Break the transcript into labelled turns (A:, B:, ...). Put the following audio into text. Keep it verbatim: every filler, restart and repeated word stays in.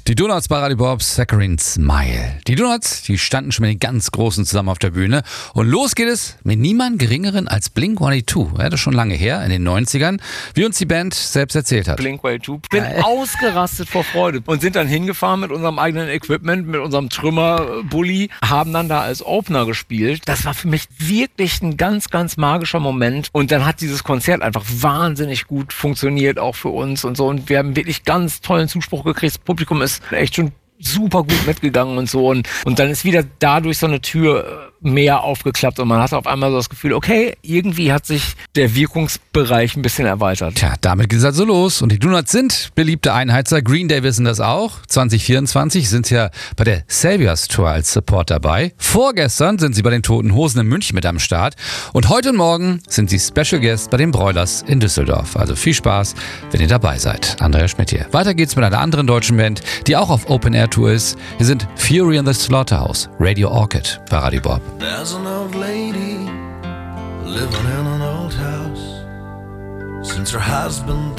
A: Die Donuts bei Radio Bob, Saccharine Smile. Die Donuts, die standen schon mit den ganz Großen zusammen auf der Bühne. Und los geht es mit niemand Geringeren als Blink einundzwanzig. Ja, das ist schon lange her, in den neunzigern, wie uns die Band selbst erzählt hat.
B: Blink einundzwanzig. Ich bin ausgerastet vor Freude und sind dann hingefahren mit unserem eigenen Equipment, mit unserem Trümmerbully, haben dann da als Opener gespielt. Das war für mich wirklich ein ganz, ganz magischer Moment. Und dann hat dieses Konzert einfach wahnsinnig gut funktioniert, auch für uns und so. Und wir haben wirklich ganz tollen Zuspruch gekriegt. Das Publikum ist echt schon super gut mitgegangen und so. Und, und dann ist wieder dadurch so eine Tür mehr aufgeklappt und man hatte auf einmal so das Gefühl, okay, irgendwie hat sich der Wirkungsbereich ein bisschen erweitert.
A: Tja, damit geht es also los. Und die Donuts sind beliebte Einheizer. Green Day wissen das auch. zwanzig vierundzwanzig sind sie ja bei der Saviors Tour als Support dabei. Vorgestern sind sie bei den Toten Hosen in München mit am Start. Und heute und morgen sind sie Special Guest bei den Broilers in Düsseldorf. Also viel Spaß, wenn ihr dabei seid. Andrea Schmidt hier. Weiter geht's mit einer anderen deutschen Band, die auch auf Open Air Tour ist. Hier sind Fury in the Slaughterhouse, Radio Orchid bei Radio Bob.
C: There's an old lady living in an old house since her husband